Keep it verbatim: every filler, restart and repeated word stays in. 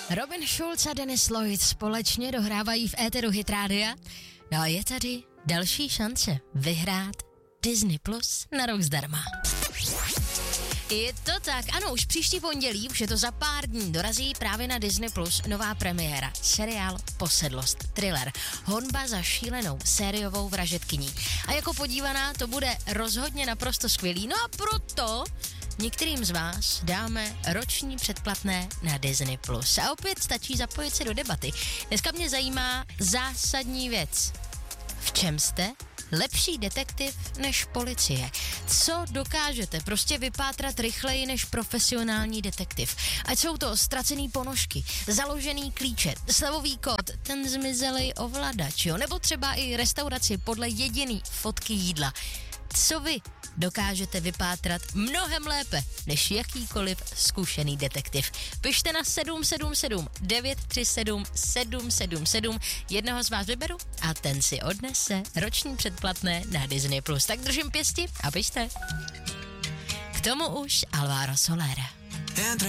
Robin Schulz a Dennis Lloyd společně dohrávají v éteru Hit Rádia. No a je tady další šance vyhrát Disney Plus na rok zdarma. Je to tak, ano, už příští pondělí, už je to za pár dní, dorazí právě na Disney Plus nová premiéra, seriál Posedlost, thriller, honba za šílenou sériovou vražedkyní. A jako podívaná to bude rozhodně naprosto skvělý, no a proto některým z vás dáme roční předplatné na Disney Plus. A opět stačí zapojit se do debaty. Dneska mě zajímá zásadní věc. V čem jste lepší detektiv než policie? Co dokážete prostě vypátrat rychleji než profesionální detektiv? Ať jsou to ztracený ponožky, založený klíče, slevový kód, ten zmizelý ovladač, jo? Nebo třeba i restauraci podle jediný fotky jídla. Co vy dokážete vypátrat mnohem lépe než jakýkoliv zkušený detektiv? Pište na sedm sedm sedm devět tři sedm sedm sedm sedm, jednoho z vás vyberu a ten si odnese roční předplatné na Disney Plus. Tak držím pěsti a pište. K tomu už Alvaro Soler.